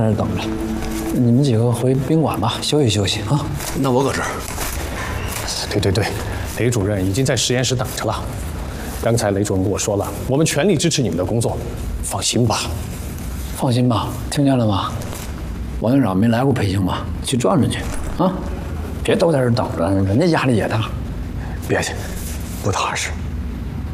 这等着。你们几个回宾馆吧，休息休息啊。 那我搁这儿。 对，雷主任已经在实验室等着了。刚才雷主任跟我说了，我们全力支持你们的工作，放心吧。 放心吧，听见了吗？王院长没来过北京吧？去转转去啊！别都在这等着，人家压力也大。 别去，不踏实。